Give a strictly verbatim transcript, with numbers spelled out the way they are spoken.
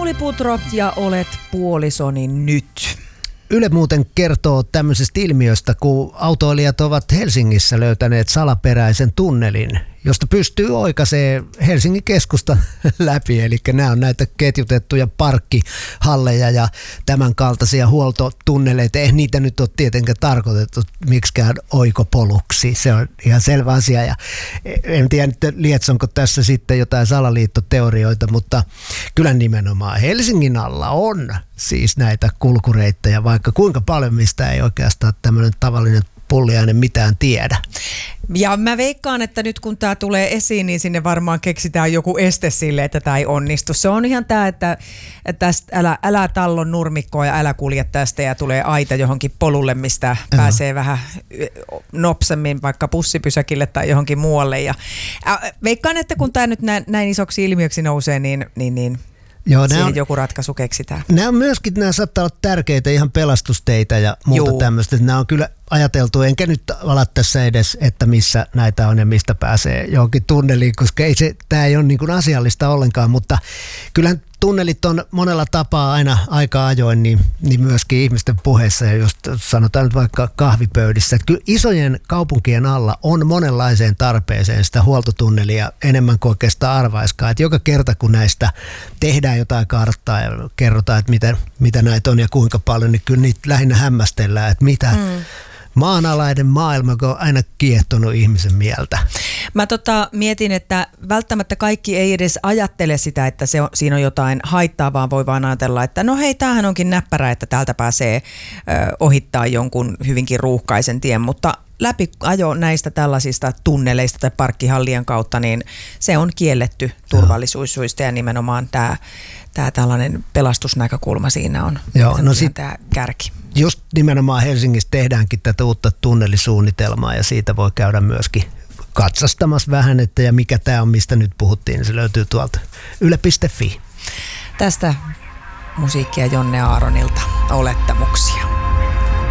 Sauli Putro ja olet puolisoni nyt. Yle muuten kertoo tämmöisestä ilmiöstä, kun autoilijat ovat Helsingissä löytäneet salaperäisen tunnelin, josta pystyy oikaisemaan Helsingin keskusta läpi. Eli nämä on näitä ketjutettuja parkkihalleja ja tämän kaltaisia huoltotunneleita. Eihän niitä nyt ole tietenkään tarkoitettu miksikään oikopoluksi. Se on ihan selvä asia. Ja en tiedä, lietsonko tässä sitten jotain salaliittoteorioita, mutta kyllä nimenomaan Helsingin alla on siis näitä kulkureittejä, vaikka kuinka paljon, mistä ei oikeastaan tämmöinen tavallinen pulliainen mitään tiedä. Ja mä veikkaan, että nyt kun tämä tulee esiin, niin sinne varmaan keksitään joku este sille, että tämä ei onnistu. Se on ihan tämä, että tästä älä, älä tallon nurmikkoa ja älä kulje tästä ja tulee aita johonkin polulle, mistä Joo. pääsee vähän nopsemmin vaikka bussipysäkille tai johonkin muualle. Ja veikkaan, että kun tämä nyt näin, näin isoksi ilmiöksi nousee, niin, niin, niin Joo, siihen on, joku ratkaisu keksitään. Nämä on myöskin, nämä saattaa olla tärkeitä ihan pelastusteitä ja muuta Juu. tämmöistä. Nämä on kyllä ajateltu, enkä nyt ala tässä edes, että missä näitä on ja mistä pääsee johonkin tunneliin, koska ei se, tämä ei ole niin kuin asiallista ollenkaan, mutta kyllähän tunnelit on monella tapaa aina aika ajoin, niin, niin myöskin ihmisten puheissa ja just sanotaan nyt vaikka kahvipöydissä. Että kyllä isojen kaupunkien alla on monenlaiseen tarpeeseen sitä huoltotunnelia enemmän kuin oikeastaan arvaiskaan. Että joka kerta kun näistä tehdään jotain karttaa ja kerrotaan, että mitä, mitä näitä on ja kuinka paljon, niin kyllä niitä lähinnä hämmästellään, että mitä mm. maanalainen maailma, joka on aina kiehtonut ihmisen mieltä. Mä tota mietin, että välttämättä kaikki ei edes ajattele sitä, että se on, siinä on jotain haittaa, vaan voi vaan ajatella, että no hei, tämähän onkin näppärä, että täältä pääsee ö, ohittaa jonkun hyvinkin ruuhkaisen tien, mutta läpi ajo näistä tällaisista tunneleista tai parkkihallien kautta, niin se on kielletty turvallisuussyistä ja nimenomaan tämä, tämä tällainen pelastusnäkökulma siinä on. Joo, no sit, tämä kärki. Just nimenomaan Helsingissä tehdäänkin tätä uutta tunnelisuunnitelmaa ja siitä voi käydä myöskin katsastamassa vähän, että ja mikä tämä on, mistä nyt puhuttiin, niin se löytyy tuolta yle piste fi. Tästä musiikkia Jonne Aaronilta, Olettamuksia.